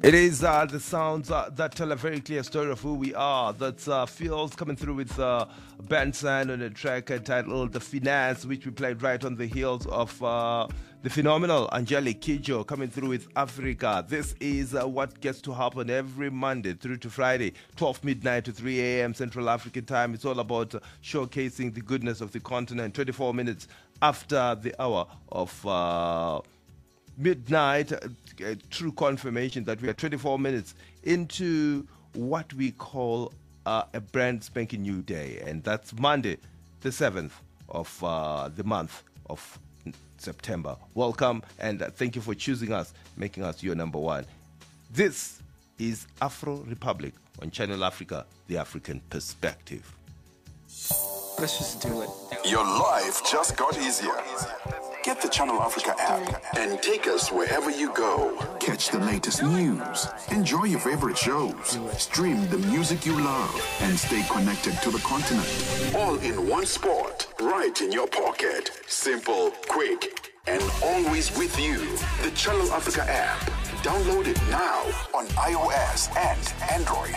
It is the sounds that tell a very clear story of who we are. That's Fields coming through with Benson on a track entitled The Finance, which we played right on the heels of the phenomenal Angelique Kidjo coming through with Africa. This is what gets to happen every Monday through to Friday, 12 midnight to 3 a.m. Central African time. It's all about showcasing the goodness of the continent, 24 minutes after the hour of midnight, true confirmation that we are 24 minutes into what we call a brand spanking new day, and that's Monday, the 7th of the month of September. Welcome, and thank you for choosing us, making us your number one. This is Afro Republic on Channel Africa, the African perspective. Let's just do it. Your life just got easier. Get the Channel Africa app and take us wherever you go. Catch the latest news, enjoy your favorite shows, stream the music you love, and stay connected to the continent. All in one spot, right in your pocket. Simple, quick, and always with you. The Channel Africa app. Download it now on iOS and Android.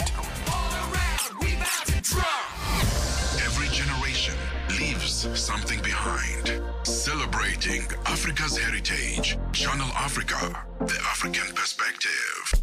Every generation leaves something behind. Celebrating Africa's heritage. Channel Africa, the African perspective.